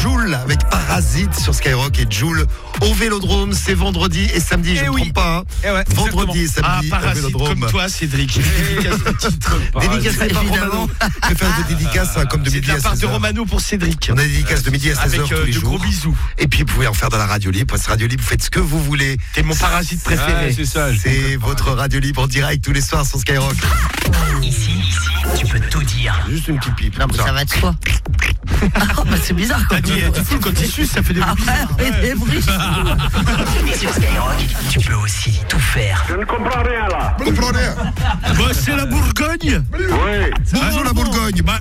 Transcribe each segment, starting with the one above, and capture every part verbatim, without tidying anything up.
Jul avec Parasite sur Skyrock et Jul au Vélodrome. C'est vendredi et samedi, et je ne oui. me trompe pas. Hein. Et ouais, vendredi et samedi ah, au Parasite Vélodrome. comme toi, Cédric. J'ai fait dédicace de titre. Dédicacé par Romano. Je vais faire des dédicaces hein, comme de C'est midi de à la part seize de heures. Romano pour Cédric. On a des dédicaces de midi à seize heures Avec euh, tous les de jours. gros bisous. Et puis vous pouvez en faire dans la radio libre. Parce que radio libre, vous faites ce que vous voulez. T'es mon parasite préféré. Ah, c'est ça. C'est votre radio libre en direct tous les soirs sur Skyrock. Ici, ici, tu peux tout dire. Juste une petite pipe. Non, mais ça va de soi. Ah, bah c'est bizarre. T'as dit, du coup, quand il suce, ça fait des bruits bizarres. Ah, ouais, des bruits. Et sur Skyrock, tu peux aussi tout faire. Je ne comprends rien là. Vous comprenez? Bah, c'est la Bourgogne. Oui. Bonjour la Bourgogne. Bah,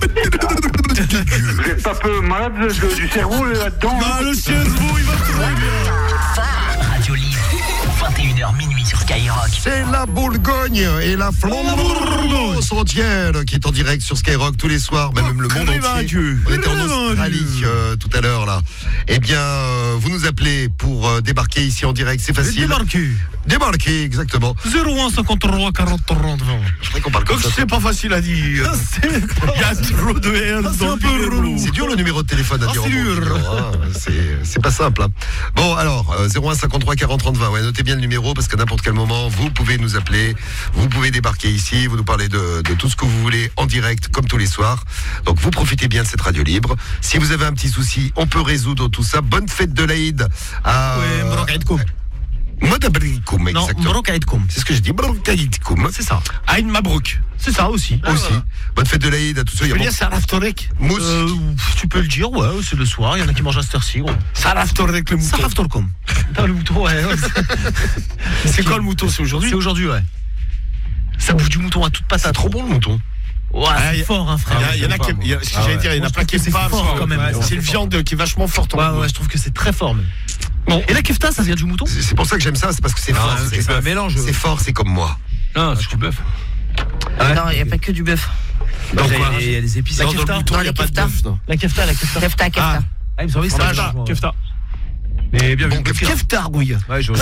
Vous êtes un peu malade de- du cerveau là-dedans. bah, le cerveau, il va très bien. Radio Libre, vingt et une heures minuit sur Skyrock. C'est la Bourgogne et la Flandre entière qui est en direct sur Skyrock tous les soirs, même, même le monde Viva entier. Dieu. On était en Viva Australie Dieu. euh, tout à l'heure là. Eh bien, euh, vous nous appelez pour euh, débarquer ici en direct, c'est facile. Débarqué. Débarquer, exactement. zéro un cinquante-trois quarante trente vingt. Je crois qu'on parle comme Donc ça. c'est pas facile à dire. Il y a trop de R c'est dans un le peu numéro. relou. C'est dur le numéro de téléphone à Ah, dire. c'est en bon, dur. hein. C'est, c'est pas simple. Hein. Bon, alors, euh, zéro un cinquante-trois quarante trente vingt. Ouais, notez bien le numéro parce qu'à n'importe quel moment, vous pouvez nous appeler. Vous pouvez débarquer ici. Vous nous parlez de, de tout ce que vous voulez en direct, comme tous les soirs. Donc, vous profitez bien de cette radio libre. Si vous avez un petit souci, on peut résoudre tout ça. Bonne fête de l'Aïd à. Oui, Morokaïdkoum. Modabrikoum, Non, exactement. Morokaïdkoum. C'est ce que je dis. Morokaïdkoum. C'est ça. Aïn Mabrouk. C'est ça aussi. Aussi. Bonne fête de l'Aïd à tous ceux. Tu Il y peux a dire Saraf Torek Mousse. Euh, Tu peux le dire, ouais, c'est le soir, il y en a qui mangent à cette heure-ci. Saraf Torek le mouton. Saraf Torkom. Le mouton, ouais. ouais. C'est quoi le mouton? C'est aujourd'hui? C'est aujourd'hui, ouais. Ça bouffe du mouton à toute patate. C'est trop bon le mouton. Ouais, Ah, c'est y a- fort, hein, frère. Ah, Il y en a qui. il y a- Ce que j'allais dire, il y en a plein qui aiment pas. fort quand même. Ouais, C'est une viande qui est vachement forte. Ouais, en ouais, ouais. je trouve que c'est très fort. Même. Bon. Et la kefta, ça vient du mouton? C'est c'est pour ça que j'aime ça, c'est parce que c'est Non, fort. c'est pas un mélange. C'est fort, c'est comme moi. Non, c'est du bœuf. Non, il n'y a pas que du bœuf. Donc, il y a- quoi il y a les épices. Dans La le kefta. mouton, Non, il n'y la a pas de kefta. bœuf, non. La kefta, la kefta. Kefta, kefta. Ah, il me semblait que Fromage, c'était un kefta. Mais bien vu. Bon, kefta. Kefta, oui. Ouais, je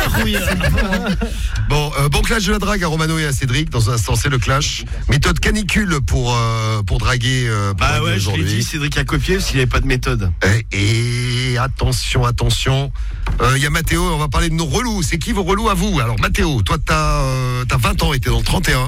Bon, euh, bon clash de la drague à Romano et à Cédric. Dans un instant, c'est le clash. Méthode canicule pour, euh, pour draguer. Euh, pour Bah draguer ouais, je l'ai aujourd'hui. dit, Cédric a copié parce qu'il n'y avait pas de méthode. Et, et attention, attention. Il y a Mathéo, on va parler de nos relous. C'est qui vos relous à vous? Alors, Mathéo, toi, t'as euh, t'as vingt ans et t'es dans le trente et un.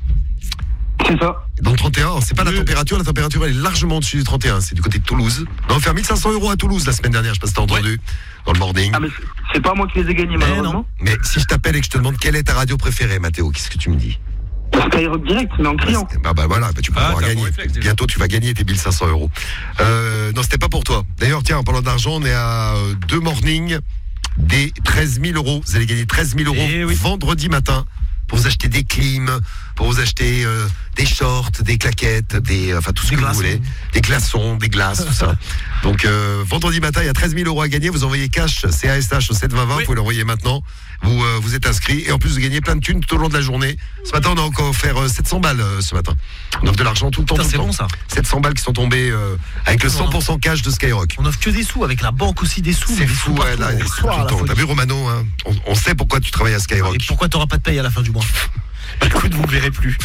C'est ça. Dans le trente et un, alors, c'est pas la Le- température, la température elle est largement au-dessus du trente et un. C'est du côté de Toulouse. On va faire mille cinq cents euros à Toulouse la semaine dernière, je sais pas si t'as entendu. Dans le morning. Ah mais c'est- c'est pas moi qui les ai gagnés malheureusement. Mais si je t'appelle et que je te demande quelle est ta radio préférée, Mathéo, qu'est-ce que tu me dis? Skyrock direct, mais en criant. Bah, bah voilà, bah, tu peux Ah, pouvoir t'as un gagner. bon réflexe, déjà. Bientôt tu vas gagner tes mille cinq cents euros. Euh, non, c'était pas pour toi. D'ailleurs, tiens, en parlant d'argent, on est à euh, deux mornings des treize mille euros. Vous allez gagner treize mille euros Eh oui. vendredi matin pour vous acheter des clims, pour vous acheter euh, des shorts, des claquettes, des, enfin tout ce Des que glaçons. vous voulez, des glaçons, des glaces, tout ça. Donc euh, vendredi matin, il y a treize mille euros à gagner. Vous envoyez cash C A S H au sept vingt vingt. Oui. Vous pouvez l'envoyer maintenant. Vous euh, vous êtes inscrit et en plus vous gagnez plein de thunes tout au long de la journée. Ce matin, on a encore offert euh, sept cents balles euh, ce matin. On offre de l'argent tout le temps. Putain, tout c'est le temps. bon ça. sept cents balles qui sont tombées euh, avec le cent pour cent cash de Skyrock. On offre que des sous, avec la banque aussi des sous. C'est mais des fou, sous ouais, partout. là, les sous Ouah, tout le la temps. folie. T'as vu Romano, hein, on, on sait pourquoi tu travailles à Skyrock. Et pourquoi t'auras pas de paye à la fin du mois? Bah écoute, vous ne verrez plus.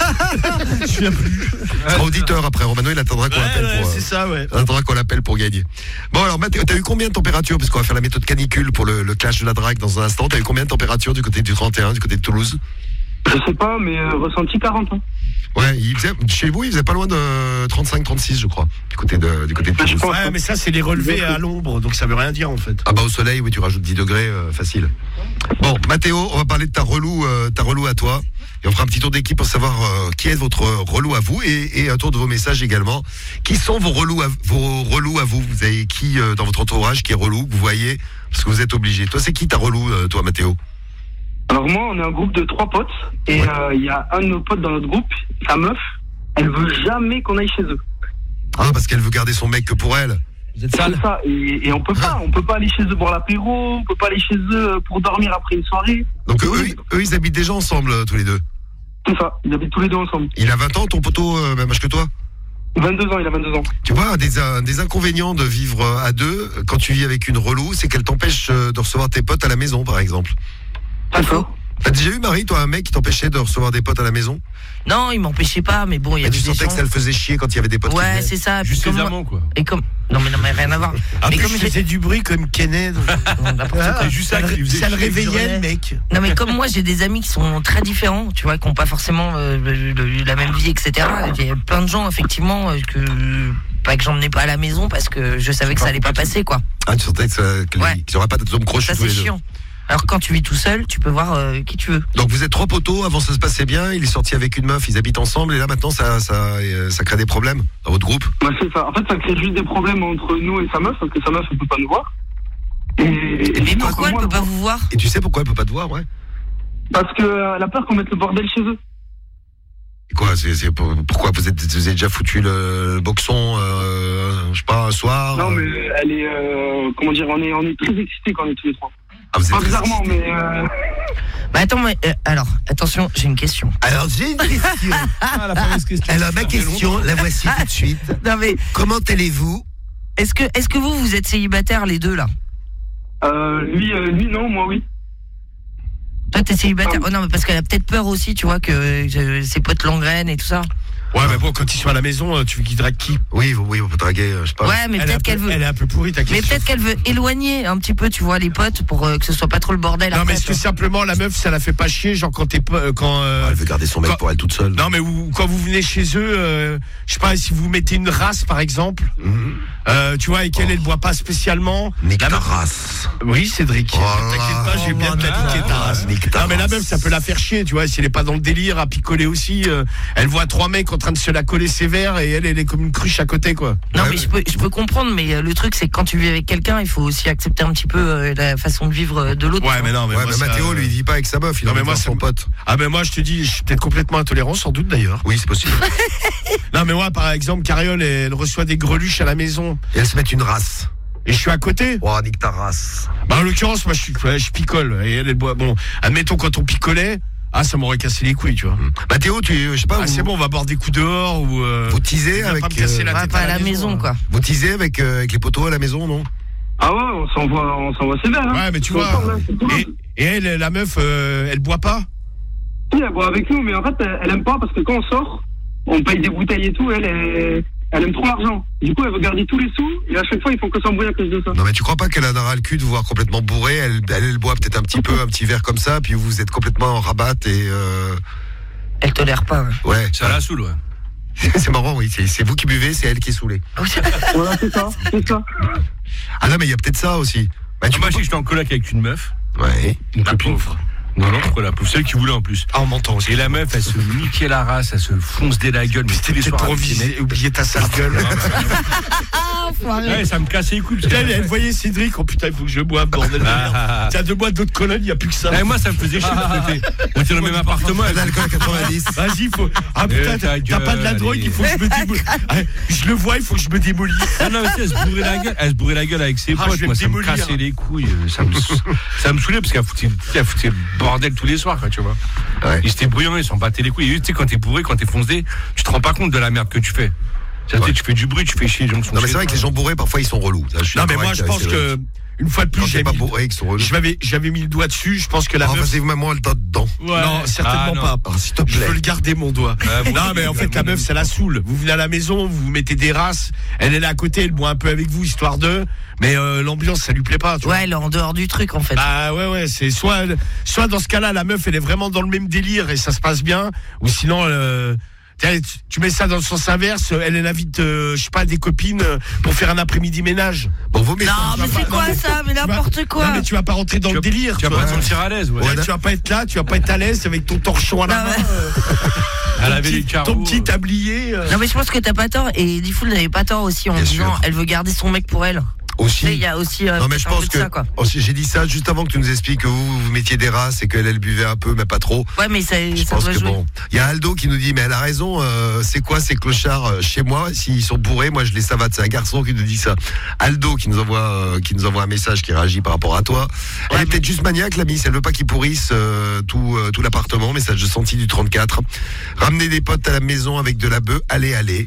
Je viens plus. Il sera auditeur après. Romano, il attendra qu'on Ouais, l'appelle ouais, pour. euh, c'est ça, ouais. Il attendra qu'on l'appelle pour gagner. Bon alors Mathéo, t'as eu combien de température? Parce qu'on va faire la méthode canicule pour le, le clash de la drague dans un instant. T'as eu combien de température du côté du trente et un, du côté de Toulouse? Je sais pas, mais euh, ressenti quarante ans. Ouais, il faisait, chez vous, il faisait pas loin de trente-cinq trente-six, je crois, du côté de, du côté de Ah, je Toulouse. pense. Ouais, mais ça, c'est les relevés à l'ombre, donc ça veut rien dire en fait. Ah bah au soleil, oui, tu rajoutes dix degrés, euh, facile. Bon, Mathéo, on va parler de ta relou, euh, ta relou à toi. Et on fera un petit tour d'équipe pour savoir euh, qui est votre relou à vous et, et un tour de vos messages également. Qui sont vos relous à, vos relous à vous? Vous avez qui euh, dans votre entourage qui est relou, que vous voyez, parce que vous êtes obligé. Toi, c'est qui ta relou, euh, toi, Mathéo? Alors moi, on est un groupe de trois potes et il Ouais. euh, y a un de nos potes dans notre groupe, sa meuf, elle veut jamais qu'on aille chez eux. Ah, parce qu'elle veut garder son mec que pour elle. Vous êtes C'est sale? ça. Et, et on peut pas, on peut pas aller chez eux pour l'apéro, on peut pas aller chez eux pour dormir après une soirée. Donc eux, Oui. eux, ils habitent déjà ensemble, euh, tous les deux. C'est ça. Ils habitent tous les deux ensemble. Il a vingt ans, ton poteau, euh, même âge que toi? vingt-deux ans, il a vingt-deux ans. Tu vois, un des, un des inconvénients de vivre euh, à deux, euh, quand tu vis avec une relou, c'est qu'elle t'empêche euh, de recevoir tes potes à la maison, par exemple. D'accord. T'as déjà eu, Marie, toi, un mec qui t'empêchait de recevoir des potes à la maison? Non, il m'empêchait pas, mais bon, il y Et avait tu des sentais gens. que ça le faisait chier quand il y avait des potes qui Ouais, venaient. c'est ça. Puis Juste comme les moi- amants, quoi. Et comme Non mais non mais rien à voir. En mais plus, comme je j'ai- faisais du bruit comme Kenneth. donc- non, n'importe Ah, quoi. C'est juste ça ça, qui le- faisait ça le chier. réveillait, Ouais. le mec. Non mais comme moi j'ai des amis qui sont très différents, tu vois, qui n'ont pas forcément euh, le- le- la même vie, et cetera. Il y a plein de gens effectivement euh, que pas que j'emmenais pas à la maison parce que je savais que ça allait pas passer quoi. Ah, tu sentais que ça- que les- Ouais. qu'ils n'auraient pas d'atome croche Ça tous c'est les deux. chiant. Alors quand tu vis tout seul, tu peux voir euh, qui tu veux. Donc vous êtes trois poteaux, avant ça se passait bien, il est sorti avec une meuf, ils habitent ensemble, et là maintenant ça, ça, euh, ça crée des problèmes dans votre groupe. Ouais, c'est ça. En fait, ça crée juste des problèmes entre nous et sa meuf, parce que sa meuf, elle peut pas nous voir. Et, et Mais sinon, pourquoi elle moi, peut pas vous voir? Et tu sais pourquoi elle peut pas te voir, ouais? Parce qu'elle a peur qu'on mette le bordel chez eux. Et quoi, c'est, c'est pour- pourquoi vous êtes, vous avez déjà foutu le, le boxon, euh, je sais pas, un soir? Non, euh, mais elle est, euh, comment dire, on est, on est très excités quand on est tous les trois. Ah, vous êtes Pas très bizarrement, excités. mais euh, Bah attends, mais, euh, alors attention, j'ai une question. Alors j'ai une question. Ah, la fameuse question. Alors ma question, la voici tout de suite. Non mais Comment allez-vous? est-ce que est-ce que vous vous êtes célibataires les deux là? euh, lui, euh, lui, non, moi, oui. Toi t'es célibataire? Oh non mais parce qu'elle a peut-être peur aussi, tu vois, que euh, ses potes l'engrainent et tout ça. Ouais, mais bon, quand ils sont à la maison, euh, tu veux qu'ils draguent qui? Oui, vous, oui, on peut draguer, euh, je sais pas. Ouais, mais Elle est un peut-être peu- qu'elle veut. Elle est un peu pourrie, ta Mais question. peut-être qu'elle veut éloigner un petit peu, tu vois, les potes pour euh, que ce soit pas trop le bordel. Non, après, mais est-ce tu que vois. simplement la meuf, ça la fait pas chier, genre quand t'es pas, euh, quand. euh, Elle veut garder son mec quand- pour elle toute seule. Non, mais vous- quand vous venez chez eux, euh, je sais pas, si vous mettez une race par exemple, Mhm. euh, tu vois, et qu'elle, elle boit pas spécialement. Nique La ta meuf- race. Oui, Cédric. Oh là T'inquiète pas, là. j'ai bien Oh te la là niquer, là. ta race. Nique ta Non, mais la race. meuf, ça peut la faire chier, tu vois, si elle est pas dans le délire, à picoler aussi. euh, elle voit trois mecs en train de se la coller sévère et elle, elle est comme une cruche à côté, quoi. Non, Ouais, mais je peux, je peux comprendre, mais euh, le truc, c'est que quand tu vis avec quelqu'un, il faut aussi accepter un petit peu euh, la façon de vivre euh, de l'autre. Ouais, mais non, mais, Ouais, moi, mais ça- Mathéo, lui, il vit pas avec sa meuf, il Non, a mais envie de moi, voir ça son me- pote. Ah, ben moi, je te dis, je suis peut-être complètement intolérant, sans doute d'ailleurs. Oui, c'est possible. Non, mais moi, par exemple, Cariole, elle reçoit des greluches à la maison. Et elle se met une race. Et je suis à côté. Oh, nique ta race. Bah, en l'occurrence, moi, je suis, ouais, je picole. Et elle, elle boit. Bon, admettons, quand on picolait, ah, ça m'aurait cassé les couilles, tu vois. Mathéo, tu, je sais pas, Ah, vous, c'est bon, on va boire des coups dehors ou. euh, vous teasez viens avec, pas me casser euh, la Ouais, tête pas à la maison, hein. quoi. vous teasez avec, euh, avec les poteaux à la maison, non? Ah ouais, on s'envoie, on s'envoie sévère, hein. Ouais, mais tu Faut vois. entendre, hein, c'est tout. Et, et elle, la meuf, euh, elle boit pas. Si, elle boit avec nous, mais en fait, elle, elle aime pas parce que quand on sort, on paye des bouteilles et tout, elle, elle, elle aime trop l'argent. Du coup, elle veut garder tous les sous, et à chaque fois, ils font que s'embrouiller à cause de ça. Non, mais tu crois pas qu'elle en aura le cul de vous voir complètement bourré? Elle, elle, elle boit peut-être un petit peu, un petit verre comme ça, puis vous êtes complètement en rabat et, euh, Elle tolère pas. Ouais. ouais. Ça la saoule, ouais. C'est marrant, oui. C'est, c'est vous qui buvez, c'est elle qui est saoulée. Voilà, c'est ça, c'est ça. Ah non, mais il y a peut-être ça aussi. Bah, tu Moi, peux je suis en coloc avec une meuf. pas- Ouais. Une copine. Non, non, pourquoi la pauvre? Celle qui voulait en plus. Ah, on m'entend aussi. Et la meuf, elle se niquait la race, elle se fonce dès la gueule. Mais tous C'était les peut-être soirs. pour avec ses viser- mecs. oublier ta sale gueule. Ouais, ça me cassait les couilles. parce que- Elle, elle voyait Cédric, oh putain, il faut que je boive, bordel de merde. Ah. T'as deux boîtes d'eau de Cologne, il n'y a plus que ça. Ouais, moi, ça me faisait chier parce que t'es- on était dans le même appartement. Un alcool à quatre-vingt-dix. Vas-y, faut. Ah putain, Eh, t'as ta t'as pas de la gueule, drogue, allez. il faut que je me démoulisse. Je le vois, il faut que je me démolisse. Ah non, mais tu sais, elle se bourrait la gueule, elle se bourrait la gueule avec ses Ah, potes. je vais Moi, me ça me démolir. cassait les couilles. euh, Ça me, ça me saoulait parce qu'elle foutait, elle foutait le bordel tous les soirs, quoi, tu vois. Ouais. Ils étaient bruyants, ils s'en battaient les couilles. Et tu sais, quand t'es bourré, quand t'es foncé, tu te rends pas compte de la merde que tu fais. Ça, Ouais. tu fais du bruit, tu fais chier les gens qui sont Non, mais chez c'est vrai que toi. les gens bourrés, parfois, ils sont relous. Ça, je suis Non, mais d'accord moi, avec je pense c'est vrai. que, une fois de plus, Quand j'ai t'es pas mis. bourré, ils sont relous. Je m'avais- J'avais mis le doigt dessus, je pense que la Oh, meuf. vas-y, mets-moi le doigt dedans. Non, certainement Ah, non. pas. Oh, s'il te Je plaît. veux le garder, mon doigt. Ah, bon, non, mais en oui, fait, la oui, meuf, oui. ça la saoule. Vous venez à la maison, vous vous mettez des races. Elle est là à côté, elle boit un peu avec vous, histoire de. Mais euh, l'ambiance, ça lui plaît pas. Tu vois. Ouais, elle est en dehors du truc, en fait. Bah ouais, ouais, c'est soit, soit dans ce cas-là, la meuf, elle est vraiment dans le même délire et ça se passe bien. Ou sinon, euh, tiens, tu- tu mets ça dans le sens inverse, elle, elle invite, euh, je sais pas, des copines euh, pour faire un après-midi ménage. Bon, vos messages. Non, mais c'est quoi ça? Mais n'importe quoi. Non, mais tu vas pas rentrer dans Tu le vas- délire. Tu vas vois. pas te sentir à l'aise, ouais. Ouais, tu vas pas être là, tu vas pas être à l'aise avec ton torchon à la Non, main, mais- euh, Elle ton avait les petit- carreaux. ton petit tablier. euh. Non, mais je pense que t'as pas tort. Et Diffoul n'avait pas tort aussi en Bien disant sûr. elle veut garder son mec pour elle. Tu sais, il Aussi. y a aussi euh, Non, mais je un peu pense de que. ça, quoi. aussi, j'ai dit ça juste avant que tu nous expliques que vous, vous mettiez des races et qu'elle, elle buvait un peu, mais pas trop. Ouais, mais ça, Je ça pense doit que jouer. bon. Il y a Aldo qui nous dit, mais elle a raison, euh, c'est quoi ces clochards euh, chez moi? S'ils sont bourrés, moi je les savate. C'est un garçon qui nous dit ça. Aldo qui nous envoie, euh, qui nous envoie un message qui réagit par rapport à toi. Elle Ouais, est peut-être juste maniaque, la miss. Elle veut pas qu'ils pourrissent euh, tout, euh, tout l'appartement. Message de Santi du trente-quatre. Ramener des potes à la maison avec de la bœuf. Allez, allez.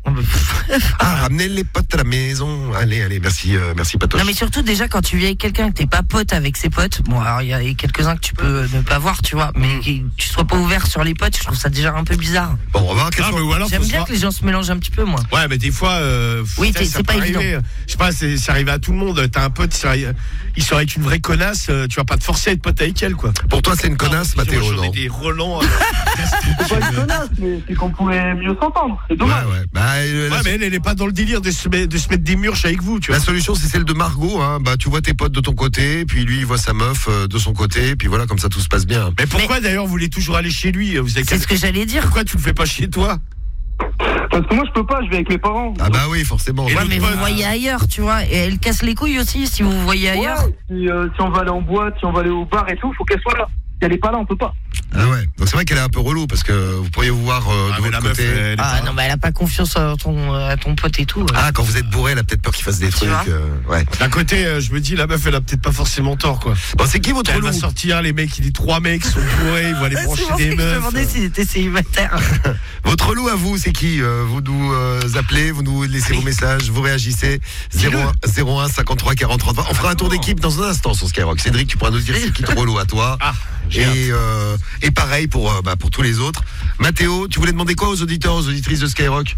Ah, ramenez les potes à la maison. Allez, allez, merci, euh, merci Patoche. Non mais surtout déjà quand tu vis avec quelqu'un que t'es pas pote avec ses potes, bon alors il y a quelques-uns que tu peux ne pas voir, tu vois, mais que tu sois pas ouvert sur les potes, je trouve ça déjà un peu bizarre. Bon, on va voir quelles Ah, sont- mais ou alors, J'aime faut bien se que les gens se mélangent un petit peu, moi. Ouais, mais des fois, euh, Oui, putain, t'es- ça c'est pas peut évident. arriver. Je sais pas, c'est, c'est arrivé à tout le monde. T'as un pote, il serait, il serait être une vraie connasse. euh, Tu vas pas te forcer à être pote avec elle, quoi. Pour toi, c'est une connasse, Mathéo, J'en ai non? des relents. euh, C'est pas une connasse, mais c'est qu'on pourrait mieux s'entendre. C'est Ouais, dommage. ouais. Bah, euh, la, Ouais, mais elle, elle est pas dans le délire de se, mettre- de se mettre des murches avec vous, tu la vois. solution, c'est celle de Margot. Hein. Bah, tu vois tes potes de ton côté, puis lui, il voit sa meuf euh, de son côté, puis voilà, comme ça, tout se passe bien. Mais pourquoi d'ailleurs vous voulez toujours aller chez lui? Vous avez C'est ce que j'allais dire. Pourquoi tu le fais pas chez toi? Parce que moi, je peux pas, je vais avec mes parents. Ah bah oui, forcément. Et Ouais, l'autre mais pote, vous voyez ailleurs, tu vois, et elle casse les couilles aussi si vous vous voyez ailleurs. Ouais, si, euh, si on va aller en boîte, si on va aller au bar et tout, faut qu'elle soit là. Si elle est pas là, on peut pas. Ah ouais. Donc c'est vrai qu'elle est un peu relou parce que vous pourriez vous voir euh, Ah, de mais votre la meuf, côté. elle est Ah pas- non, mais elle a pas confiance à ton, à ton pote et tout. ouais. Ah, quand vous êtes bourré, elle a peut-être peur qu'il fasse des trucs. vois euh, ouais. D'un côté, euh, je me dis, la meuf, elle a peut-être pas forcément tort, quoi. Bon, c'est qui votre Elle relou? va sortir, les mecs, les trois mecs sont bourrés, ils vont aller C'est brancher pour ça des que je me meufs. demandais s'il était célibataire. Votre relou à vous, c'est qui? Euh, Vous nous euh, appelez, vous nous laissez vos messages, vous réagissez. zéro un cinquante-trois quarante trente-trois. On fera un tour d'équipe dans un instant sur Skyrock. Cédric, tu pourras nous dire c'est qui ton relou à toi. Ah, j'ai Et, euh, et pareil pour, euh, bah, pour tous les autres. Mathéo, tu voulais demander quoi aux auditeurs, aux auditrices de Skyrock?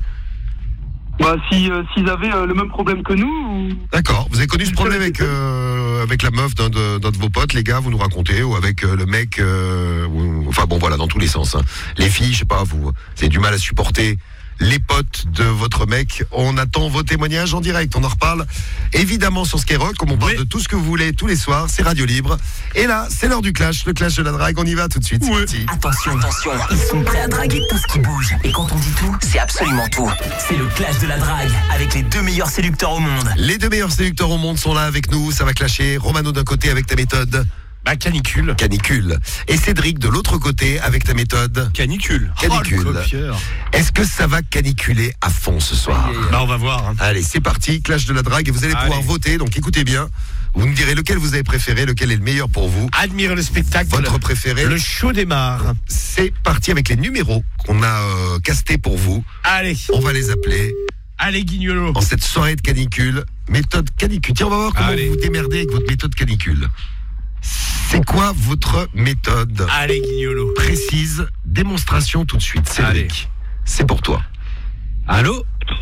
Bah, si, euh, s'ils avaient euh, le même problème que nous, ou... D'accord. Vous avez connu ce problème avec, euh, avec la meuf d'un de, d'un de vos potes, les gars, vous nous racontez, ou avec euh, le mec, euh, ou- enfin bon, voilà, dans tous les sens. Hein. Les filles, je sais pas, vous, vous avez du mal à supporter les potes de votre mec. On attend vos témoignages en direct. On en reparle évidemment sur Skyrock, comme on parle Oui. de tout ce que vous voulez tous les soirs. C'est Radio Libre. Et là, c'est l'heure du clash, le clash de la drague. On y va tout de suite. C'est parti. Attention, attention, ils sont prêts à draguer tout ce qui bouge. Et quand on dit tout, c'est absolument tout. C'est le clash de la drague avec les deux meilleurs séducteurs au monde. Les deux meilleurs séducteurs au monde sont là avec nous. Ça va clasher. Romano d'un côté avec ta méthode Bah, canicule. canicule. Et Cédric de l'autre côté avec ta méthode Canicule. canicule. Oh, le copieur. Est-ce que ça va caniculer à fond ce soir? Bah, on va voir. hein. Allez, c'est parti, clash de la drague. Et vous allez Allez. pouvoir voter, donc écoutez bien. Vous me direz lequel vous avez préféré, lequel est le meilleur pour vous. Admire le spectacle. Votre préféré. Le show démarre. C'est parti avec les numéros qu'on a euh, castés pour vous. Allez, On va les appeler allez, Guignolo. en cette soirée de canicule. Méthode canicule. Tiens, on va voir comment Allez. vous vous démerdez avec votre méthode canicule. C'est quoi votre méthode Allez, Guignolo. précise? Démonstration tout de suite. Cédric, c'est pour toi. Allô?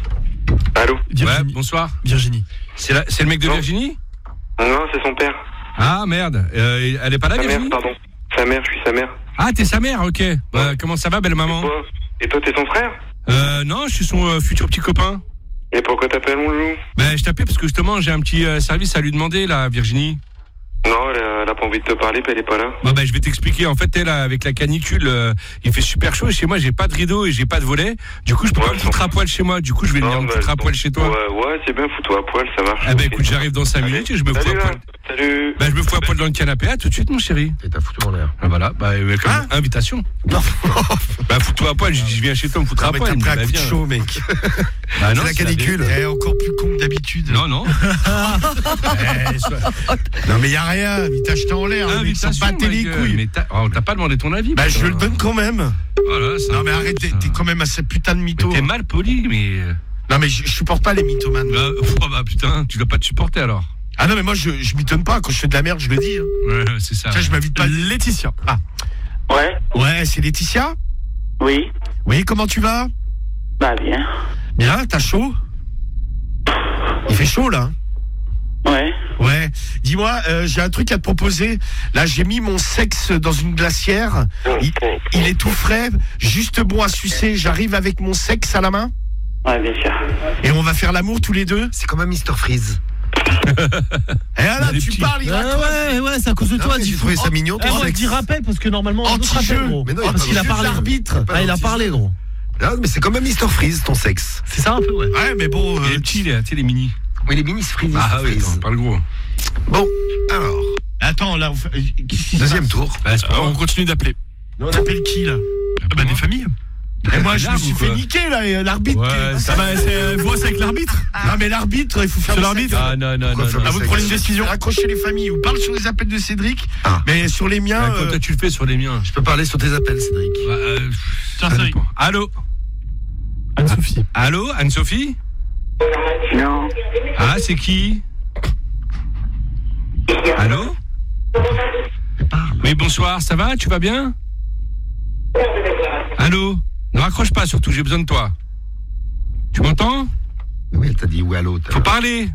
Allô? Ouais, bonsoir. Virginie. C'est la- c'est le mec de Non. Virginie? Non, c'est son père. Ah merde. Euh, elle est pas là, Sa mère, Virginie? pardon. Sa mère, je suis sa mère. Ah, t'es sa mère, ok. Euh, comment ça va, belle maman? Quoi? Et toi, t'es son frère? Euh, non, je suis son euh, futur petit copain. Et pourquoi t'appelles mon loup? Ben, je t'appelais parce que justement, j'ai un petit euh, service à lui demander, là, Virginie. Non, elle a, elle a pas envie de te parler, puis elle est pas là. Bah, bah, je vais t'expliquer. En fait, elle, avec la canicule, euh, il fait super chaud et chez moi, j'ai pas de rideau et j'ai pas de volet. Du coup, je peux Ouais, pas me je foutre à comprends. poil chez moi. Du coup, je vais venir me bah, foutre à bon. poil chez toi. Ouais, ouais, c'est bien, fous-toi à poil, ça marche. Ah bah Ok. écoute, j'arrive dans cinq Allez. minutes et je me fous à Salut, poil. hein. Salut. Bah, je me fous à poil dans le canapé. À tout de suite, mon chéri. Et t'as foutu en l'air. Ah, voilà, bah, euh, comme Hein invitation. Non. Bah, fous-toi à poil. Je dis, je viens chez toi me foutre Ah, à mais poil. t'as Il me pris dit, un bah, coup de viens. chaud, mec. Bah, non, C'est la c'est canicule. Elle est encore plus con que d'habitude. Non, non. Eh, sois- non, mais y a rien. Il t'a jeté en l'air. Le mec s'en Invitation, battait ma les gueule. couilles. Mais t'as oh, t'as pas demandé ton avis. Bah, putain. je le donne quand même. Voilà, ça- Non, mais arrête, t'es ça- t'es quand même assez putain de mytho. Mais t'es mal poli, mais. Non, mais je, je supporte pas les mythomanes. Bah, oh, bah putain, tu dois pas te supporter alors. Ah non, mais moi, je, je m'étonne pas. Quand je fais de la merde, je le dis. Hein. Ouais, c'est ça. Tiens, je m'invite pas. Laetitia. Ah. Ouais, Ouais, c'est Laetitia. oui, Oui, comment tu vas? bah bien. Bien, t'as chaud? Il fait chaud, là. hein Ouais, Ouais. Dis-moi, euh, j'ai un truc à te proposer. Là, j'ai mis mon sexe dans une glacière. Il, il est tout frais, juste bon à sucer. J'arrive avec mon sexe à la main ouais, bien sûr. et on va faire l'amour tous les deux. C'est comme un mister Freeze. Et là, Les tu petits. parles, il Ouais, raccroche. ouais, ouais, c'est à cause de Non, toi. mais dis j'ai trouvé ça mignon, Eh, ton moi, je sexe. dis rappel parce que normalement, un autre Anti-jeu. rappel, gros. Mais non, il y a Parce pas qu'il a d'anti-jeu. parlé. L'arbitre. Pas Ah, il a d'anti-jeu. parlé, gros. Ah, mais c'est comme un mister Freeze, ton sexe. C'est ça un peu, ouais. Ouais, mais bon. Et euh, les petits, les, tu sais, les mini. Oui, les mini Freeze. Ah oui, attends, pas le gros. Bon, alors, Attends, là, on fait- qu'est-ce qui se deuxième passe tour. Bah, c'est pas grave. On continue d'appeler. On appelle qui, là? Bah, des familles. Et moi, je me L'arbre, suis ou fait quoi niquer, là, et l'arbitre. Ouais, qui- ça va, c'est vous, c'est avec l'arbitre. Non, mais l'arbitre, il faut faire C'est le l'arbitre. sexe. Ah non, non, Pourquoi non. faire non. le À vous de sexe prendre une décision. Raccrochez les familles. On parle sur les appels de Cédric, Ah. mais sur les miens. Ah, Comme euh, toi, tu le fais sur les miens. Je peux parler sur tes appels, Cédric. Bah, euh, Tiens, ça Cédric. dépend. Allô? Anne-Sophie. Allô, Anne-Sophie? Non. Ah, c'est qui? Allô? Oui, bonsoir, ça va? Tu vas bien? Allô? Ne raccroche pas, surtout, j'ai besoin de toi. Tu m'entends? Oui, elle t'a dit oui à l'autre. Faut parler.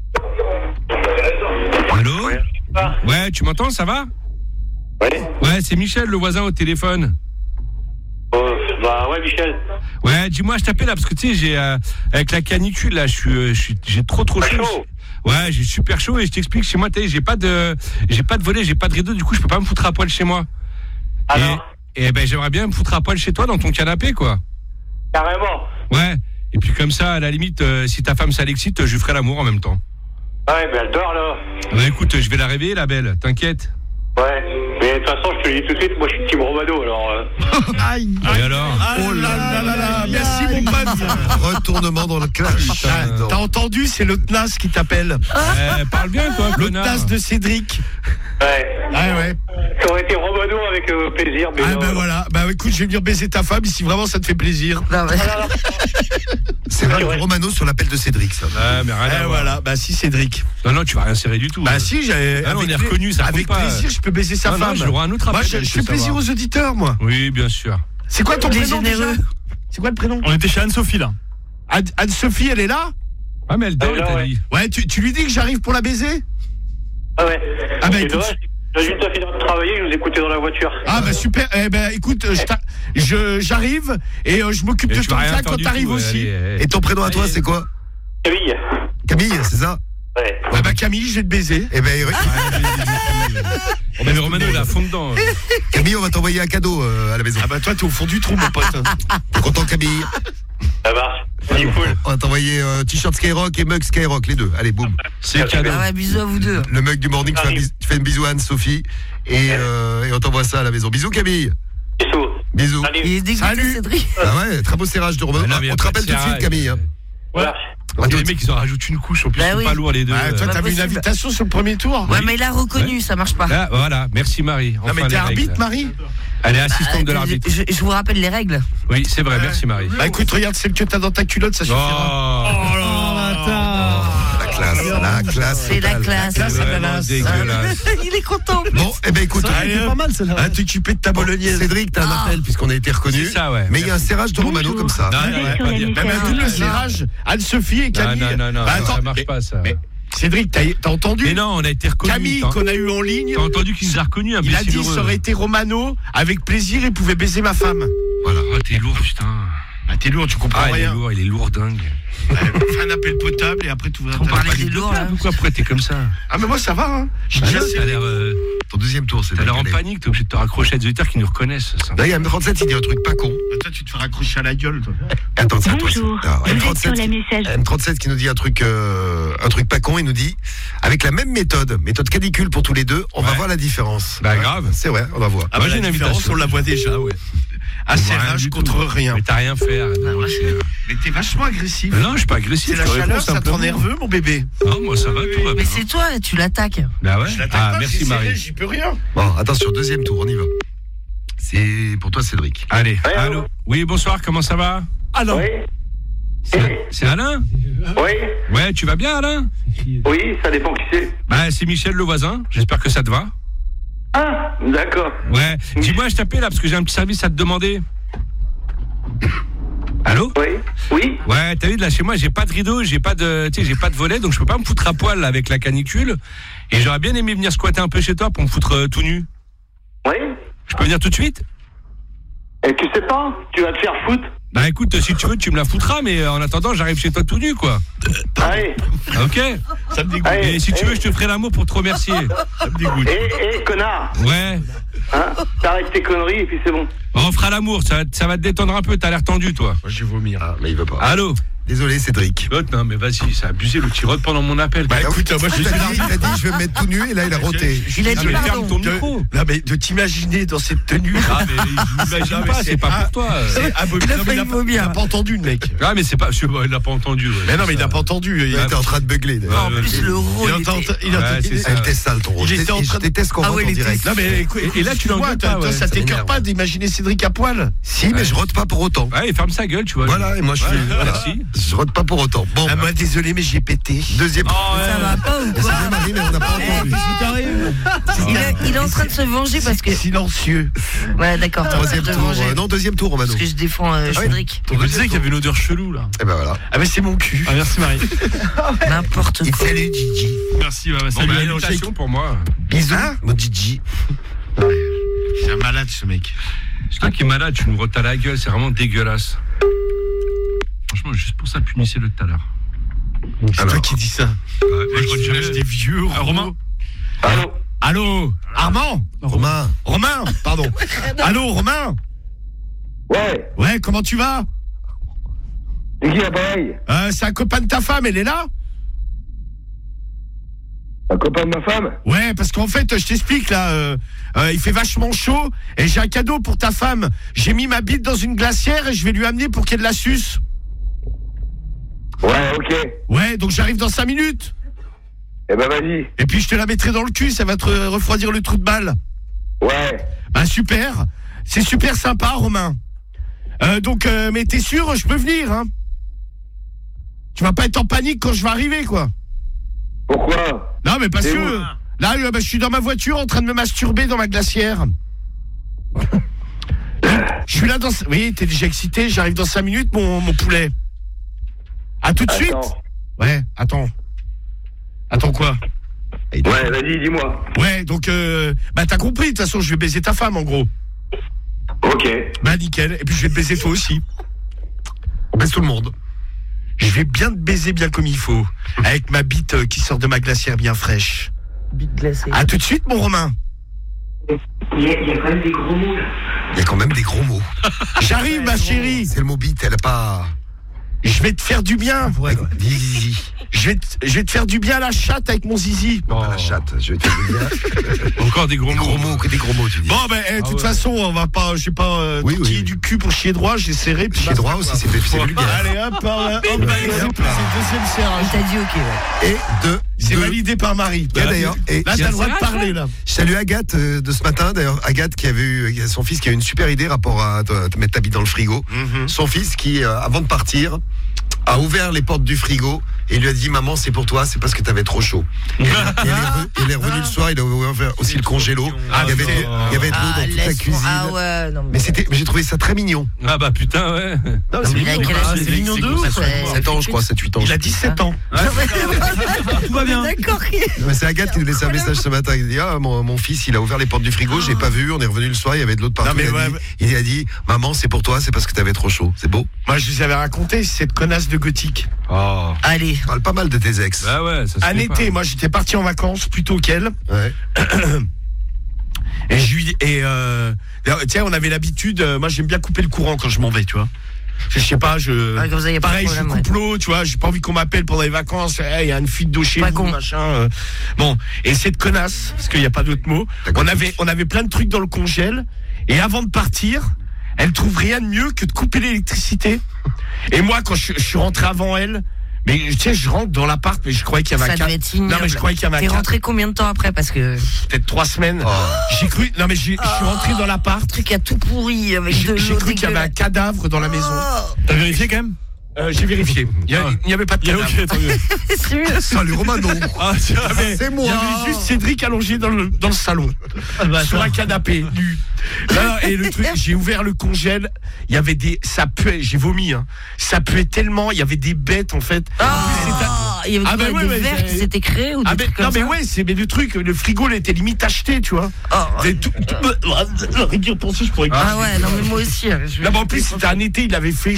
Allô? Ouais, tu m'entends, ça va? Ouais. Ouais, c'est Michel, le voisin au téléphone. Oh, bah ouais, Michel. Ouais, dis-moi, je t'appelle là, parce que tu sais, j'ai, euh, avec la canicule, là, je suis, euh, je suis, j'ai trop trop Pas chaud. chaud. Ouais, j'ai super chaud et je t'explique, chez moi, t'as, j'ai pas de, j'ai pas de volet, j'ai pas de rideau, du coup, je peux pas me foutre à poil chez moi. Alors? Et, et ben, j'aimerais bien me foutre à poil chez toi, dans ton canapé, quoi. Carrément. Ouais. Et puis comme ça, à la limite, euh, si ta femme ça l'excite, je lui ferai l'amour en même temps. Ouais, mais elle dort là. Bah écoute, je vais la réveiller, la belle, t'inquiète. Ouais. Mais de toute façon, je te le dis tout de suite, moi je suis Team Romano, alors. Euh... Aïe. Et alors? Oh là là là là. Merci mon pote. Retournement dans le clash. Ah, T'as entendu, c'est l'autre Nas qui t'appelle. Eh, parle bien, toi, L'autre connard. Nas de Cédric. Ouais. Ah ouais. Ça aurait été Romano avec euh, plaisir, mais. Ah non, ben non. voilà. Bah écoute, je vais venir baiser ta femme si vraiment ça te fait plaisir. Non, mais- Ah, non, non. C'est vrai, Romano sur l'appel de Cédric, ça. Ouais, mais rien à Eh voir. voilà. Bah si Cédric. Non, non, tu vas rien serrer du tout. Bah si, j'ai. Ah non, on avec est pla- reconnu, ça compte Avec pas. plaisir, je peux baiser sa Non, non, femme. j'aurai un autre Moi, appel, je, je je fais veux plaisir savoir. aux auditeurs, moi. Oui, bien sûr. C'est quoi ton Il est prénom déjà? généreux. C'est quoi le prénom? On était chez Anne-Sophie là. Anne- Anne-Sophie, elle est là? Ah, mais elle dort, Ah, elle là, t'a ouais. dit. Ouais, tu, tu lui dis que j'arrive pour la baiser? Ah ouais. Ah bah, C'est écoute. dommage. J'ai juste fini de travailler, je nous écoutais dans la voiture. Ah bah super. Eh ben écoute, je t'a- je j'arrive et euh, je m'occupe Et de tu ton vas rien cas faire quand du t'arrives tout, aussi. allez, allez. Et ton prénom à toi, c'est quoi? Camille. Camille, c'est ça? Ouais. Ouais bah Camille, je vais te baiser. Eh ben, oui. Oh, mais Romano, il a fond dedans. Camille, on va t'envoyer un cadeau euh, à la maison. Ah bah toi t'es au fond du trou mon pote. T'es content, Camille? Ça marche. C'est cool. On va t'envoyer euh, t-shirt Skyrock et mug Skyrock, les deux. Allez, boum. C'est cadeau. Ah ouais, bisous à vous deux. Le mug du morning, tu fais un bis- tu fais un bisou à Anne-Sophie et, euh, et on t'envoie ça à la maison. Bisous, Camille. Bisous. Bisous. Salut. Il est dégoûté, Salut. Cédric. Ah ouais, très beau serrage de Romano. Ah non, mais y a On te pas rappelle de tout de suite, serrage. Camille. Hein. Voilà. À Les toutes. mecs, ils en rajoutent une couche. En plus, Bah ils sont oui. pas lourds, les deux. Ouais, toi pas t'as vu une possible. invitation sur le premier tour? Ouais, mais il a reconnu, ça marche pas. Là, voilà. Merci, Marie. Non Enfin, mais t'es les arbitre règles. Marie? Elle est assistante de Ah, l'arbitre. je, je vous rappelle les règles. Oui, c'est vrai. Merci, Marie. Bah écoute, regarde celle que t'as dans ta culotte, ça suffira. Oh, La classe, la classe. C'est la totale. classe. La classe, c'est vraiment la dégueulasse. Il est content. Bon, eh ben écoute, Allez, C'est pas mal celle-là. Ah, t'occuper de ta bolognaise. Cédric, t'as un Ah. appel puisqu'on a été reconnu. C'est ça, ouais. Mais il y a un serrage de Romano comme ça. Non, non, Ouais. pas dire. Même un double serrage. Anne-Sophie et Non, Camille. non, non, non, Bah, ça attends, marche mais- pas, ça. mais Cédric, t'as t'as entendu? Mais non, on a été reconnus. Camille T'as- qu'on a eu en ligne. T'as entendu qu'il nous a reconnus, un Il a dit que ça aurait été Romano, avec plaisir, il pouvait baiser ma femme. Voilà. Oh, t'es lourd, putain. Ah, t'es lourd, tu comprends Ah, il est rien. lourd, il est lourd dingue. Ouais, fais un appel potable et après tout va. On parlait des lourds, là. Pourquoi après t'es comme ça? Ah, mais moi ça va, hein. J'ai Ah, déjà non, T'as serré. l'air euh, Ton deuxième tour, c'est t'as l'air en panique, t'es obligé de te raccrocher à des auditeurs qui nous reconnaissent. ça. Là, il y a M trente-sept, il dit un truc pas con. Ah, toi, tu te fais raccrocher à la gueule, toi. Attends, c'est à toi. Bonjour, Ah, vous êtes M trente-sept, sur la message. M trente-sept qui nous dit un truc, euh, un truc pas con. Il nous dit, avec la même méthode, méthode canicule pour tous les deux, on va Ouais. voir la différence. Bah, Ouais, grave. C'est vrai, on va voir. Ah, Moi, bah, j'ai la une différence, invitation. on la voit déjà, ouais. On voit rien Asserrage du contre tout. rien. Mais t'as rien fait. arrête de mentir. Mais t'es vachement agressif. Mais non, je suis pas agressif. C'est la je te réponds chaleur, ça te simplement. rend nerveux, mon bébé. Non, moi ça va, tout va Mais bien. c'est toi, tu l'attaques. Bah ouais. Je l'attaque Ah, pas, merci j'ai serré, Marie. j'y peux rien. Bon, attention, deuxième tour, on y va. C'est pour toi, Cédric. Allez, Ouais, allô. Oui, bonsoir, comment ça va? Alors, Oui. C'est c'est Alain? Oui. Ouais, tu vas bien, Alain? Oui, ça dépend qui c'est. Bah, c'est Michel le voisin. J'espère que ça te va. Ah, d'accord. Ouais. Dis-moi, je t'appelle là parce que j'ai un petit service à te demander. Allô? Oui. Oui. Ouais, t'as vu, là chez moi, j'ai pas de rideau, j'ai pas de, tu sais, j'ai pas de volet, donc je peux pas me foutre à poil là, avec la canicule. Et j'aurais bien aimé venir squatter un peu chez toi pour me foutre euh, tout nu. Oui. Je peux venir tout de suite? Et tu sais pas, tu vas te faire foutre. Bah écoute, si tu veux, tu me la foutras, mais euh, en attendant, j'arrive chez toi tout nu, quoi. Allez. Ok? Ça me dégoûte. Allez. Et si tu veux, je te ferai l'amour pour te remercier. Ça me dégoûte. Eh, eh, connard. Ouais. Hein, t'arrêtes tes conneries et puis c'est bon. On fera l'amour, ça, va- ça va te détendre un peu, t'as l'air tendu, toi. Moi, je vais vomir. Ah, mais il veut pas. Allô? Désolé, Cédric. L'autre, non, mais vas-y, c'est abusé, le tirote pendant mon appel. Bah écoute, moi je Il a dit, il a dit, je vais me mettre tout nu et là il a roté. Il a dit mais pardon. ferme ton micro. Non mais de t'imaginer dans cette tenue. Ah, mais je m'imagine Non, mais pas, c'est c'est pas pas- pour toi. C'est abominable. Il a Non, mais failli il a pas- vomir. il a pas entendu le mec. Ah, mais c'est pas. je- Il l'a pas entendu. ouais, Mais non, c'est mais il ça. a pas entendu. Il Il était en train de beugler. En plus, le rôle. il entend- était- il entend- Ouais, c'est il- ça. Elle était sale ton rôle. Il était en Et train Je de- déteste qu'on Ah rentre ouais, en il était- direct. Non mais écoute, Et là, tu l'engueules toi, pas, ouais, ça ça t'écœure m'énerve. pas d'imaginer Cédric à poil? Si, mais je rote pas pour autant. Ouais, il ferme sa gueule, tu vois. Voilà, et moi je suis. Ouais, voilà. merci. Je rote pas pour autant. Bon, Ah moi désolé mais j'ai pété. deuxième. Ça va pas ou C'est quoi bien, Marie, mais on n'a pas entendu. il, est- il est en train de se venger parce que. Silencieux. Ouais, d'accord. t'es en train Troisième de te tour. venger. euh, Non, deuxième tour, Romano. Parce que je défends euh, Ah oui. Cédric. On me disait qu'il y avait une odeur chelou, là. Et ben voilà. Ah mais c'est mon cul. Ah, merci Marie. N'importe Et quoi. salut Gigi. Merci, bah, bah, Bon, salut. bah, allez, on invitation shake. pour moi. Bisous. Mon Gigi. C'est un malade ce mec. C'est toi qui es malade, tu nous rotes à la gueule, c'est vraiment dégueulasse. Franchement, juste pour ça, punissez-le tout à l'heure. C'est toi qui dis ça. Ouais, moi, je Tu retiens lâches des vieux. Ah, Romain. Allô? Allô Armand Romain. Romain Pardon. Allô Romain Ouais, Ouais, comment tu vas? c'est qui l'appareil? euh, C'est un copain de ta femme, elle est là? Un copain de ma femme? Ouais, parce qu'en fait, je t'explique là, euh, euh, il fait vachement chaud et j'ai un cadeau pour ta femme. J'ai mis ma bite dans une glacière et je vais lui amener pour qu'elle la suce. Ouais, ok. Ouais, donc j'arrive dans cinq minutes. Eh ben vas-y. Et puis je te la mettrai dans le cul, ça va te re- refroidir le trou de balle. Ouais. Bah super, c'est super sympa Romain. Euh, donc, euh, mais t'es sûr, je peux venir, hein? Tu vas pas être en panique quand je vais arriver, quoi. Pourquoi? Non, mais parce C'est que où là, euh, bah, je suis dans ma voiture en train de me masturber dans ma glacière. Je suis là dans... Oui, t'es déjà excité, j'arrive dans cinq minutes, mon, mon poulet. À tout de suite. Attends. Ouais, attends. Attends quoi? Ouais, vas-y, dis-moi. Ouais, donc, euh, bah t'as compris, de toute façon, je vais baiser ta femme, en gros. Ok. Bah nickel, et puis je vais te baiser toi aussi. On baisse tout le monde. Je vais bien te baiser bien comme il faut, avec ma bite euh, qui sort de ma glacière bien fraîche. Bite glacée. À tout de suite, mon Romain. Il y, a, il y a quand même des gros mots là. Il y a quand même des gros mots. J'arrive, ma chérie. C'est le mot bite, elle a pas. Je vais te faire du bien. Dis, dis, dis. Je vais, te, je vais te faire du bien à la chatte avec mon zizi. Non, pas la chatte. Je vais te dire. Encore des gros Des mots. gros mots, que des gros mots, tu dis. Bon, ben, eh, de toute ouais. façon, on va pas, je sais pas, euh, Oui, tortiller oui. du cul pour chier droit, j'ai serré. Puis Chier droit aussi, c'est c'est vulgaire. Allez, hop, hop, hop, hop, hop, c'est deuxième serrage. Il t'a dit ok, ouais. Et deux. C'est deux. validé par Marie. Et d'ailleurs, et Là, t'as le droit de parler, là. je salue Agathe euh, de ce matin. D'ailleurs, Agathe qui avait eu il y a son fils qui a eu une super idée rapport à te, te mettre ta bite dans le frigo. Son fils qui, euh, avant de partir, a ouvert les portes du frigo et lui a dit maman c'est pour toi, c'est parce que t'avais trop chaud. Et, et elle, est re- elle est revenue le soir, il a ouvert aussi le congélo. Ah, il y avait, c'est- de- il y avait de l'eau dans toute la laisse- cuisine. Ah ouais, non Mais mais. c'était, mais j'ai trouvé ça très mignon. Ah bah putain, ouais. Non, Non, mais il a quel âge, Ah, le c'est mignon c'est de cool, ouf, ça, ouais. ça. sept ans, je crois, sept huit ans. Il a dix-sept ans. Tout va bien. D'accord. Mais c'est Agathe qui nous laissait un message ce matin. Il dit ah mon, mon fils il a ouvert les portes du frigo, j'ai pas vu. On est revenu le soir, il y avait de l'eau de partout. Non, mais il, a ouais, dit, ouais. il a dit maman c'est pour toi, c'est parce que t'avais trop chaud. C'est beau. Moi, je vous avais raconté cette connasse de gothique. Oh. Allez. Tu parles pas mal de tes ex. Bah ouais, ça se Un fait été, pas. moi, j'étais parti en vacances plus tôt qu'elle. Ouais. Et je lui et euh, tiens, on avait l'habitude. euh, moi, j'aime bien couper le courant quand je m'en vais, tu vois. Je sais pas, je. Ouais, comme ça, y a pas de pareil, je problème, coupe l'eau, tu vois. J'ai pas envie qu'on m'appelle pendant les vacances. Il y a une fuite d'eau chez Pas vous, con. machin. euh. Bon, et cette connasse, parce qu'il y a pas d'autre mot. D'accord. On avait, on avait plein de trucs dans le congèle. Et avant de partir, elle trouve rien de mieux que de couper l'électricité. Et moi, quand je, je suis rentré avant elle, mais tu sais, je rentre dans l'appart, mais je croyais qu'il y avait Ça un devait cadre. être ignoble. Non, mais je croyais qu'il y avait un T'es cadre. rentré combien de temps après? Parce que. Peut-être trois semaines. Oh. J'ai cru. Non, mais j'ai- je suis rentré dans l'appart. Le truc a tout pourri avec de J'ai j'ai l'eau cru qu'il y avait un dégueulasse. cadavre dans la maison. Oh, T'as vérifié quand même? Euh, j'ai vérifié. Il y a- il n'y avait pas de Il y a cadavre. ok, tant mieux. c'est mieux. Salut Romano. Ah, tiens, Mais C'est moi. Il y avait juste Cédric allongé dans le, dans le salon, sur un canapé, nu. Non, non, et le truc, j'ai ouvert le congèle, il y avait des, ça puait, j'ai vomi, hein. Ça puait tellement, il y avait des bêtes en fait. En plus, c'était un- Ah, il y avait Ah, quoi, bah ouais, des ouais, verres c'est- qui s'étaient créés ou des Ah mais, trucs non comme mais ça. ouais, c'est mais le truc, le frigo il était limite acheté, tu vois. Oh. C'est tout, tout, j'aurais dû repenser, je pourrais. Ah ouais, non mais moi aussi. hein, je- Non, mais en plus c'était un été, il avait fait.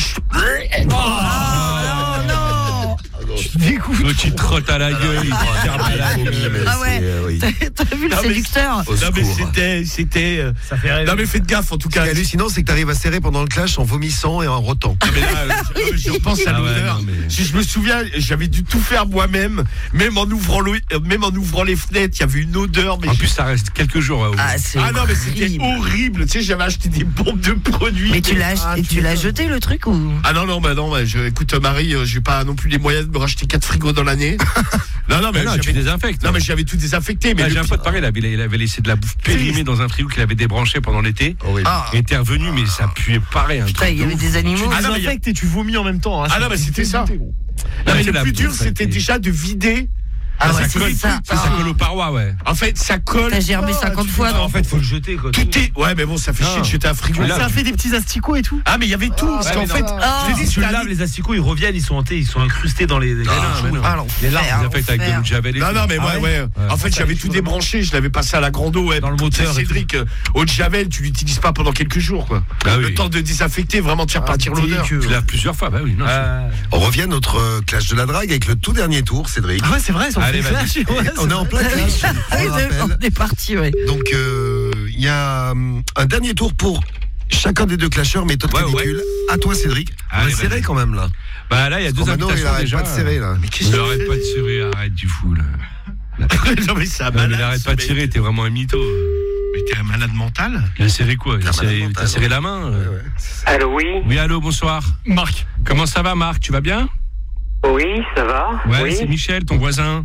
Ah non, non. Dégoûte. L'autre, il te trotte à la gueule, il te ferme à la gueule. Ah ouais. T'as vu le Non, mais- séducteur? Au Non mais secours. c'était, c'était. euh, Ça fait rêver. Non mais faites gaffe en tout Ce cas. qui est hallucinant, c'est que t'arrives à serrer pendant le clash en vomissant et en rotant. Non, mais là, euh, je, non, mais je pense à Ah ouais, l'odeur. non, mais- Si je me souviens, j'avais dû tout faire moi-même, même en ouvrant le- euh, même en ouvrant les fenêtres, il y avait une odeur. Mais En j'ai- plus, ça reste quelques jours. ouais, Ah, c'est ah non mais c'était horrible. horrible. Tu sais, j'avais acheté des bombes de produits. Mais tu l'as Ah, et tu l'as jeté le truc ou? Ah non non bah non bah, je, écoute Marie, euh, j'ai pas non plus les moyens de me racheter quatre frigos dans l'année. non non mais Mais non, tu j'avais- désinfectes. non mais j'avais tout désinfecté. Mais Ah, le j'ai un pire- pote pareil, il avait, il avait laissé de la bouffe périmée dans un frigo qu'il avait débranché pendant l'été. Horrible. Ah, Il était revenu, mais ça puait pareil. Un putain, truc il y de avait ouf. des animaux. Ah Tu non, mais désinfectes et tu vomis en même temps. hein. Ah non, mais c'était ça. Non, mais c'est le la plus dur, bouffe, ça a c'était été- déjà de vider. Ah ouais, ça c'est colle, ça. ça, ça colle aux parois, ouais. En fait, ça colle. T'as gerbé cinquante fois, non? En fait, faut le jeter quoi. Tout est. Ouais, mais bon, ça fait Non. chier de jeter un frigo. Mais là, ça a fait des petits asticots et tout. Ah, mais il y avait tout. parce ouais, qu'en mais fait, non. Ah. je te dis, Si tu c'était laves les asticots, ils reviennent, ils sont hantés, ils sont incrustés dans les. les- non, mais non. Ah, l'enfer, Les larmes, ils affectent avec de l'enfer. l'eau de javel et Non, tout. non, mais Ah ouais, ouais ouais. En fait, j'avais tout débranché, je l'avais passé à la grande eau, ouais. Dans le moteur et Cédric, euh, eau de javel, tu l'utilises pas pendant quelques jours, quoi. Ah Le oui. temps de désinfecter, vraiment de faire partir l'odeur. Tu laves plusieurs fois, bah oui. Non, Ah On revient à notre euh, clash de la drague avec le tout dernier tour, Cédric. ouais, c'est vrai, ils sont Allez, fait vas-y. flash. Ouais, On est en plein clash. on le rappelle. On est parti, ouais. Donc, euh, il y a hum, un dernier tour pour chacun des deux clasheurs, méthode Ouais, canicule. À toi, Cédric. On Allez, est serré vas-y. quand même là. Bah là, il y a deux Romano, il invitations arrête déjà. pas de serrer là. Mais Il arrête pas de serrer, arrête du fou là. Non, mais c'est un Non, mais malade. il arrête ce pas de mec. tirer, t'es vraiment un mytho. Mais t'es un malade mental. Il a serré quoi Il a Ah, serré, malade t'as serré la main euh. Ouais, ouais. Allô, oui. Oui, allô, bonsoir. Marc. Comment ça va, Marc? Tu vas bien? Oui, ça va. Ouais, oui. c'est Michel, ton voisin.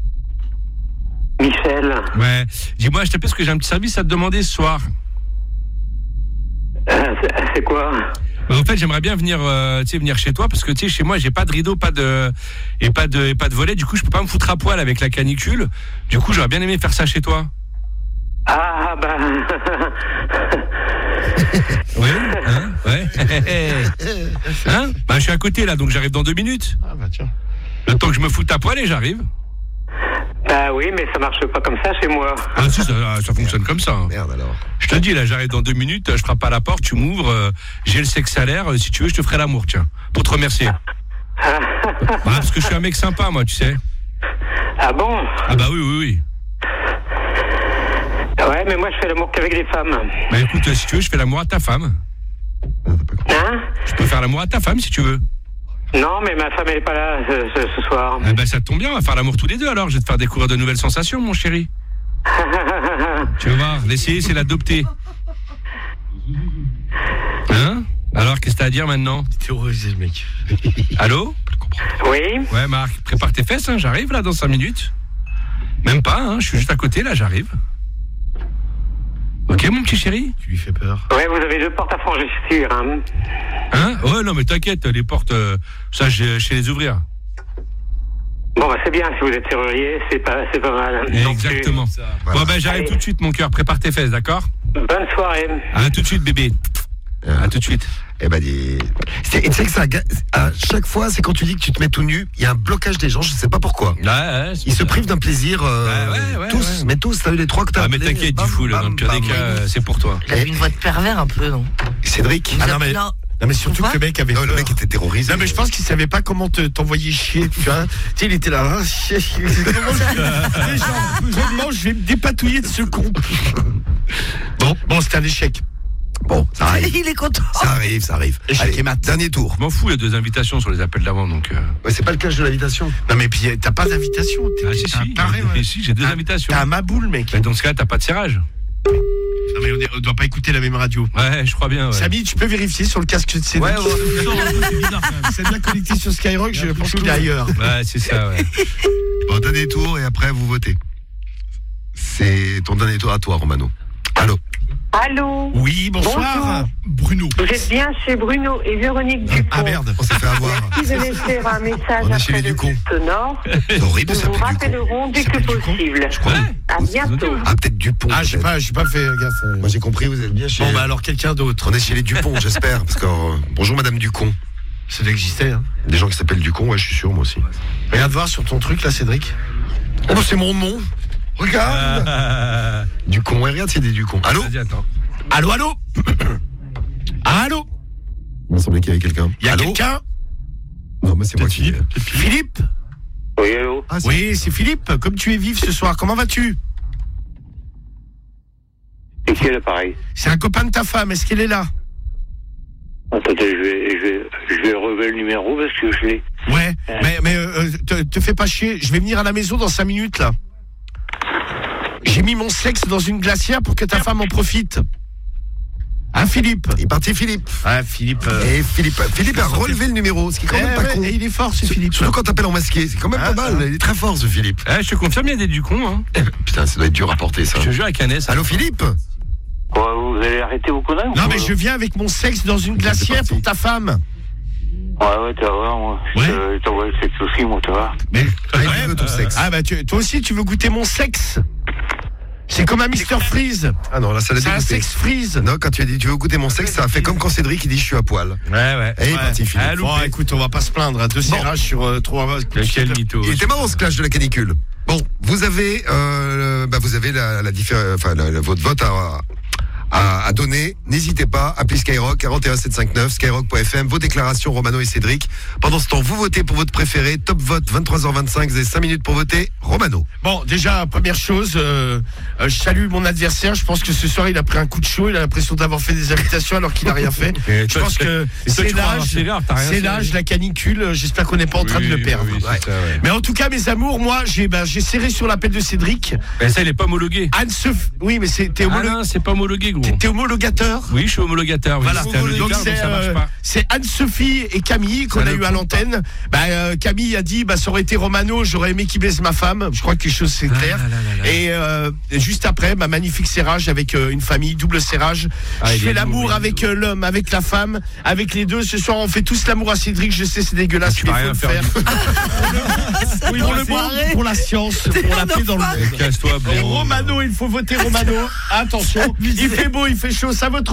Michel. Ouais. Dis-moi, je t'appelle parce que j'ai un petit service à te demander ce soir. Euh, c'est- c'est quoi? Bah, en fait, j'aimerais bien venir, euh, tu sais, venir chez toi parce que tu sais, chez moi, j'ai pas de rideau, pas de et pas de et pas de volet. Du coup, je peux pas me foutre à poil avec la canicule. Du coup, j'aurais bien aimé faire ça chez toi. Ah, bah. Oui. Hein? Ouais. Hein? Bah, je suis à côté là, donc j'arrive dans deux minutes. Ah, bah tiens. Le temps que je me foute à poil et j'arrive. Bah oui, mais ça marche pas comme ça chez moi. Ah si, ça, ça fonctionne comme ça. hein. Merde alors. Je te dis, là, j'arrive dans deux minutes, je frappe à la porte, tu m'ouvres, euh, j'ai le sexe salaire, euh, si tu veux, je te ferai l'amour, tiens, pour te remercier. Bah, parce que je suis un mec sympa, moi, tu sais. Ah bon? Ah bah oui, oui, oui. Ouais, mais moi je fais l'amour qu'avec des femmes. Bah écoute, euh, si tu veux, je fais l'amour à ta femme. Hein? Je peux faire l'amour à ta femme, si tu veux. Non, mais ma femme elle est pas là ce, ce- ce soir. Ah bah ça te tombe bien, on va faire l'amour tous les deux, alors, je vais te faire découvrir de nouvelles sensations, mon chéri. Tu vas voir, l'essayer, c'est l'adopter. Hein? Alors, qu'est-ce que t'as à dire maintenant? Terrorisé, le mec. Allô? Oui? Ouais, Marc, prépare tes fesses, hein, j'arrive là dans cinq minutes. Même pas, hein, je suis juste à côté, là, j'arrive. Ok, mon petit chéri? Tu lui fais peur. Ouais, vous avez deux portes à franchir, hein? Hein? Ouais, non, mais t'inquiète, les portes, euh, ça, je je sais les ouvrir. Bon, bah c'est bien, si vous êtes serrurier, c'est pas, c'est pas mal. Non plus. Exactement. Voilà. Bon, ben, j'arrive Allez. tout de suite, mon cœur, prépare tes fesses, d'accord? Bonne soirée. À tout de suite, bébé. À tout de suite. Eh ben, dis. C'est- Tu sais que ça, ga- à chaque fois, c'est quand tu dis que tu te mets tout nu, il y a un blocage des gens, je sais pas pourquoi. Ouais, ouais, c'est Ils se ça. privent d'un plaisir, euh, Ouais, ouais, ouais, tous, ouais. mais tous, t'as eu les trois que t'as Ah, mais appelés, t'inquiète, bam, du fou, là, dans le bam, pire des bam. cas, euh, c'est pour toi. Il avait une voix de pervers un peu, non? Cédric. Ah non, mais- Non. Non, mais surtout Quoi que le mec avait Non, le peur. mec était terrorisé. Non mais je pense qu'il savait pas comment te- t'envoyer chier, tu vois. Tu sais, il était là. Hein, chier, chier. Comment je- Les gens, comment je vais me dépatouiller de ce con. Bon, bon, c'était un échec. Bon, ça arrive. Il est content. Ça arrive, ça arrive. Échec Allez, et mat. dernier tour. Je m'en fous, il y a deux invitations sur les appels d'avant, donc. euh, Ouais, c'est pas le clash de l'invitation. Non mais puis t'as pas d'invitation. T'es Ah, si, t'es un si, taré, ouais. mais si, j'ai deux T'as- invitations. T'as un maboule, mec. Mais dans ce cas, t'as pas de serrage. Non mais on, est- on doit pas écouter la même radio. Ouais, je crois bien. Ouais. Samy, tu peux vérifier sur le casque de Cédric. Ouais, ouais, c'est bizarre quand même. C'est bien connecté sur Skyrock, je pense qu'il est ailleurs. Ouais, c'est ça, ouais. Bon, dernier tour et après vous votez. C'est ton dernier tour à toi, Romano. Allô. Allô? Oui, bonsoir. Bonjour. Bruno. Vous êtes bien chez Bruno et Véronique Dupont. Ah merde. On s'est fait avoir. Merci de laisser un message On est chez après les le Ducons. bip sonore. C'est horrible de Nous vous s'appeler Ducon. rappellerons dès Ça que s'appelle Ducon possible. Je crois. À bientôt. Ah, peut-être Dupont. Ah, j'ai peut-être. pas, j'ai pas fait gaffe. Moi j'ai compris, vous êtes bien chez. Bon bah alors quelqu'un d'autre. On est chez les Dupont, j'espère. Parce que. euh, bonjour Madame Ducon. Ça doit exister. Hein. Des gens qui s'appellent Ducon, ouais, je suis sûr, moi aussi. Regarde voir sur ton truc là, Cédric. Oh, bah, c'est mon nom. Regarde. Ah, Ducon, ouais, regarde, c'est des Ducons. Allô. Vas-y, attends. Allô, allô. Allô. Il me semblait qu'il y avait quelqu'un. Il y a Allô. quelqu'un. Non, mais c'est moi qui. Philippe. Oui, allô? Ah, c'est- Oui, c'est Philippe. Comme tu es vif ce soir, comment vas-tu? C'est qui l'appareil? C'est un copain de ta femme, est-ce qu'elle est là? Attendez, je vais, je vais, je vais relever le numéro parce que je l'ai. Ouais, euh... mais, mais euh, te, te fais pas chier, je vais venir à la maison dans cinq minutes, là. J'ai mis mon sexe dans une glacière pour que ta femme en profite. Hein, Philippe? Il est parti, Philippe. Ouais, Philippe. Euh... Et Philippe, Philippe a relevé le numéro, ce qui est quand eh même pas ouais, con. Et il est fort, ce Philippe. Surtout quand t'appelles en masqué, c'est quand même ah, pas mal. Ah. Il est très fort, ce Philippe. Eh, je te confirme, il y a des du con. Hein. Putain, ça doit être dur à porter, ça. Je te jure avec un S. Allô, Philippe? Ouais, vous allez arrêter vos conneries? Non, mais je viens avec mon sexe dans une glacière pour ta femme. Ouais, ouais, tu vas voir, moi. Ouais. Je t'envoie le sexe aussi, moi, tu vois. Mais, ouais, il veut ton euh, sexe. Ah, bah, tu, toi aussi, tu veux goûter mon sexe? C'est comme un mister Freeze. Ah non, là, ça l'a C'est un dégoûté. sexe Freeze. Non, quand tu as dit tu veux goûter mon sexe, ça a fait comme quand Cédric il dit je suis à poil. Ouais, ouais. Et il est parti, Philippe. Ah, bon, écoute, on va pas se plaindre. Hein. Deux bon. serrages sur euh, trois. Quel mytho. Il était marrant ce clash de la canicule. Bon, vous avez, euh, bah, vous avez la, la différence, enfin, la, la, votre vote à, à, à donner. N'hésitez pas, appelez Skyrock, quarante et un sept cent cinquante-neuf, skyrock point f m, vos déclarations, Romano et Cédric. Pendant ce temps, vous votez pour votre préféré, top vote, vingt-trois heures vingt-cinq, vous avez cinq minutes pour voter, Romano. Bon, déjà, première chose, euh, euh, je salue mon adversaire, je pense que ce soir, il a pris un coup de chaud, il a l'impression d'avoir fait des invitations alors qu'il n'a rien fait. Et je toi, pense que c'est l'âge, c'est l'âge, la canicule, j'espère qu'on n'est pas en train oui, de le perdre. Oui, ouais. ça, ouais. Mais en tout cas, mes amours, moi, j'ai ben, j'ai serré sur l'appel de Cédric. Mais ça, il est pas homologué. Anne se... Oui, mais c'est, t'es homologué. Ah non, c'est pas homologué, gros. T'es homologateur? Oui, je suis homologateur. Oui. Voilà. C'est un Donc c'est, ça marche euh, pas. c'est Anne-Sophie et Camille qu'on a eu à l'antenne. Bah, euh, Camille a dit, bah, ça aurait été Romano, j'aurais aimé qu'il baise ma femme. Je crois que les choses c'est clair. Ah, là, là, là. Et euh, juste après, ma magnifique serrage avec euh, une famille, double serrage. Ah, je il fais est l'amour lourd, avec euh, l'homme, avec la femme, avec les deux. Ce soir, on fait tous l'amour à Cédric. Je sais, c'est dégueulasse, Tu mais vas il faut rien le faire. faire. Oui, pour le bon, pour la science, pour la paix dans le monde. Casse-toi, blaireau. Romano, il faut voter Romano. Attention, il fait beau, il fait chaud, ça vote